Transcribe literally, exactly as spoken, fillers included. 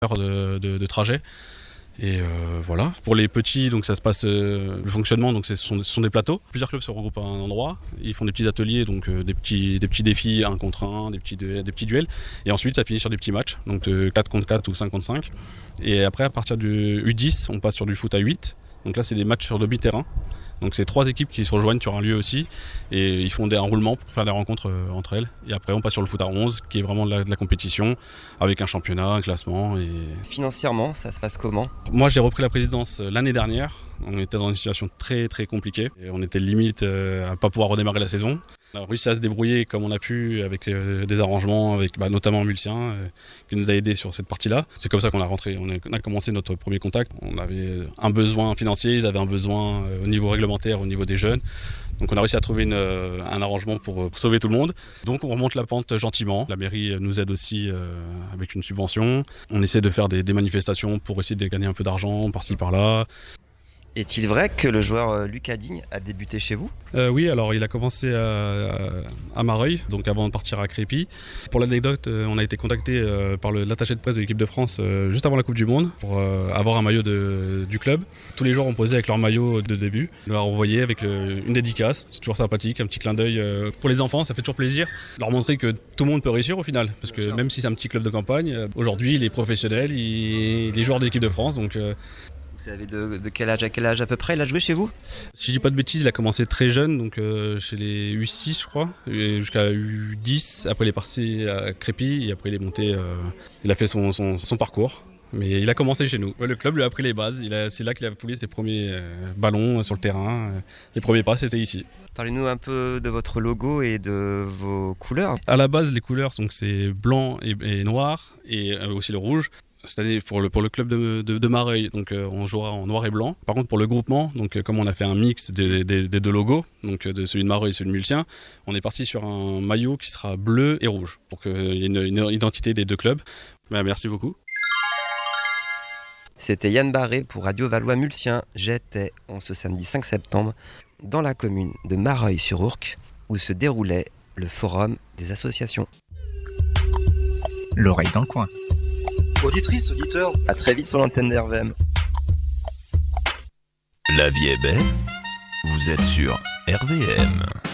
heure de, de, de trajet. Et euh, voilà. Pour les petits, donc ça se passe euh, le fonctionnement, donc ce sont, ce sont des plateaux. Plusieurs clubs se regroupent à un endroit. Ils font des petits ateliers, donc euh, des petits des petits défis un contre un, des petits des petits duels. Et ensuite, ça finit sur des petits matchs, donc de quatre contre quatre ou cinq contre cinq. Et après, à partir du U dix, on passe sur du foot à huit. Donc là, c'est des matchs sur demi-terrain. Donc c'est trois équipes qui se rejoignent sur un lieu aussi et ils font des enroulements pour faire des rencontres euh, entre elles. Et après on passe sur le foot à onze qui est vraiment de la, de la compétition avec un championnat, un classement. Et... Financièrement, ça se passe comment ? Moi j'ai repris la présidence l'année dernière. On était dans une situation très très compliquée. Et on était limite euh, à ne pas pouvoir redémarrer la saison. On a réussi à se débrouiller comme on a pu avec euh, des arrangements, avec bah, notamment Mulsien euh, qui nous a aidés sur cette partie-là. C'est comme ça qu'on a rentré. On a, on a commencé notre premier contact. On avait un besoin financier, ils avaient un besoin euh, au niveau réglementaire, au niveau des jeunes. Donc on a réussi à trouver une, euh, un arrangement pour, pour sauver tout le monde. Donc on remonte la pente gentiment. La mairie nous aide aussi euh, avec une subvention. On essaie de faire des, des manifestations pour essayer de gagner un peu d'argent par-ci par-là. Est-il vrai que le joueur Lucas Digne a débuté chez vous ? euh, Oui, alors il a commencé à, à Mareuil, donc avant de partir à Crépy. Pour l'anecdote, on a été contacté par le, l'attaché de presse de l'équipe de France euh, juste avant la Coupe du Monde pour euh, avoir un maillot de, du club. Tous les joueurs ont posé avec leur maillot de début. On leur a envoyé avec euh, une dédicace, c'est toujours sympathique, un petit clin d'œil euh, pour les enfants, ça fait toujours plaisir. Leur montrer que tout le monde peut réussir au final, parce que même si c'est un petit club de campagne, euh, aujourd'hui il est professionnel, il est joueur de l'équipe de France, donc... Euh, Vous savez de, de quel âge à quel âge à peu près il a joué chez vous ? Si je dis pas de bêtises, il a commencé très jeune, donc euh, chez les U six je crois, et jusqu'à U dix. Après il est parti à Crépy et après il est monté, euh, il a fait son, son, son parcours. Mais il a commencé chez nous. Le club lui a appris les bases, il a, c'est là qu'il a foulé ses premiers euh, ballons sur le terrain. Les premiers pas c'était ici. Parlez-nous un peu de votre logo et de vos couleurs. À la base les couleurs, donc c'est blanc et, et noir et euh, aussi le rouge. Cette année pour le, pour le club de, de, de Mareuil, donc euh, on jouera en noir et blanc. Par contre pour le groupement, donc euh, comme on a fait un mix des, des, des deux logos, donc euh, de celui de Mareuil et celui de Mulsien, on est parti sur un maillot qui sera bleu et rouge pour qu'il y ait une, une identité des deux clubs. Ben, merci beaucoup. C'était Yann Barré pour Radio Valois-Mulsien. J'étais en ce samedi cinq septembre dans la commune de Mareuil-sur-Ourcq où se déroulait le forum des associations. L'oreille dans le coin. Auditrice, auditeur, à très vite sur l'antenne d'R V M. La vie est belle, vous êtes sur R V M.